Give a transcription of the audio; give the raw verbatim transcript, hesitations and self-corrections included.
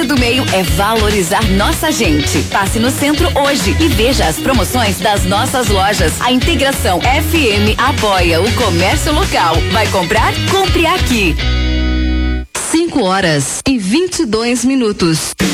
Via do Meio é valorizar nossa gente. Passe no centro hoje e veja as promoções das nossas lojas. A Integração F M apoia o comércio local. Vai comprar? Compre aqui. cinco horas e vinte e dois minutos.